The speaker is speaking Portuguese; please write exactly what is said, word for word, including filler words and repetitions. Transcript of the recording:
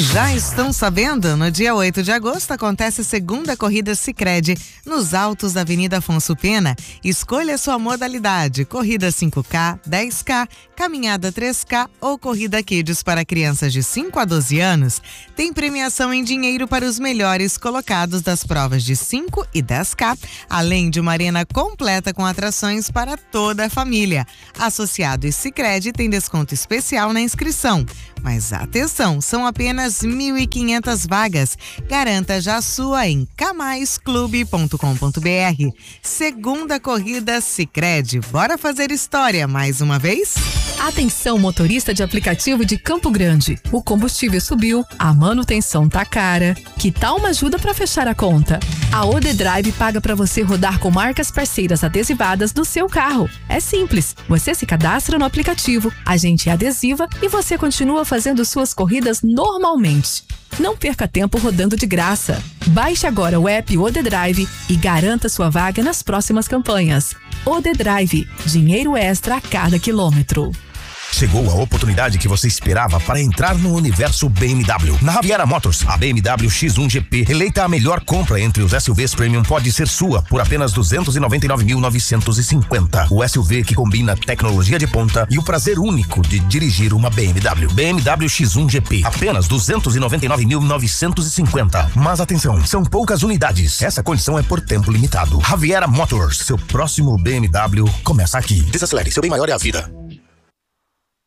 Já estão sabendo? No dia oito de agosto acontece a segunda corrida Sicredi nos altos da Avenida Afonso Pena. Escolha sua modalidade: corrida cinco K, dez K, caminhada três K ou corrida Kids para crianças de cinco a doze anos. Tem premiação em dinheiro para os melhores colocados das provas de cinco e dez K, além de uma arena completa com atrações para toda a família. Associado e Sicredi tem desconto especial na inscrição. Mas atenção, são apenas mil e quinhentas vagas. Garanta já a sua em camais clube ponto com ponto br. Segunda corrida Sicredi. Bora fazer história mais uma vez? Atenção, motorista de aplicativo de Campo Grande. O combustível subiu, a manutenção tá cara. Que tal uma ajuda para fechar a conta? A O D Drive paga para você rodar com marcas parceiras adesivadas do seu carro. É simples. Você se cadastra no aplicativo, a gente adesiva e você continua fazendo suas corridas normalmente. Não perca tempo rodando de graça. Baixe agora o app O D Drive e garanta sua vaga nas próximas campanhas. O D Drive, dinheiro extra a cada quilômetro. Chegou a oportunidade que você esperava para entrar no universo B M W. Na Riviera Motors, a B M W X um G P, eleita a melhor compra entre os S U Vs Premium, pode ser sua por apenas duzentos e noventa e nove mil novecentos e cinquenta. O S U V que combina tecnologia de ponta e o prazer único de dirigir uma B M W. B M W X um G P, apenas duzentos e noventa e nove mil novecentos e cinquenta. Mas atenção, são poucas unidades. Essa condição é por tempo limitado. Riviera Motors, seu próximo B M W começa aqui. Desacelere, seu bem maior é a vida.